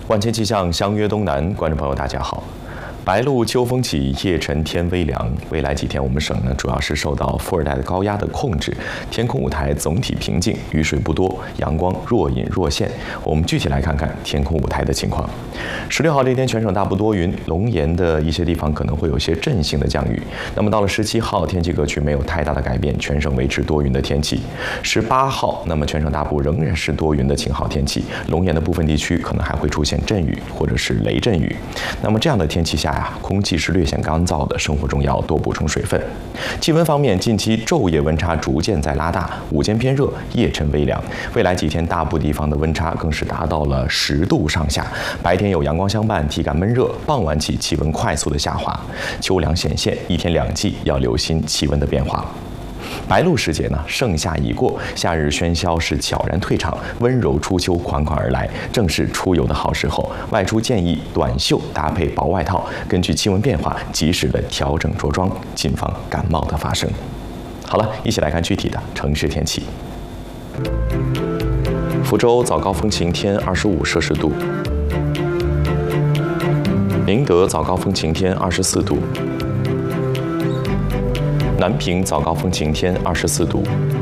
万千气象，相约东南，观众朋友大家好。白露秋风起，夜沉天微凉。未来几天，我们省呢主要是受到副热带的高压的控制，天空舞台总体平静，雨水不多，阳光若隐若现。我们具体来看看天空舞台的情况。16号这天，全省大部多云，龙岩的一些地方可能会有些阵性的降雨。那么到了17号，天气格局没有太大的改变，全省维持多云的天气。18号，那么全省大部仍然是多云的晴好天气，龙岩的部分地区可能还会出现阵雨或者是雷阵雨。那么这样的天气下，空气是略显干燥的，生活中要多补充水分。气温方面，近期昼夜温差逐渐在拉大，午间偏热，夜沉微凉。未来几天，大部地方的温差更是达到了10度上下。白天有阳光相伴，体感闷热，傍晚起气温快速的下滑，秋凉显现，一天两季要留心气温的变化。白露时节呢，盛夏已过，夏日喧嚣是悄然退场，温柔初秋款款而来，正是出游的好时候。外出建议短袖搭配薄外套，根据气温变化及时的调整着装，谨防感冒的发生。好了，一起来看具体的城市天气。福州早高峰晴天，25摄氏度；宁德早高峰晴天，24度；南平早高峰晴天，24度；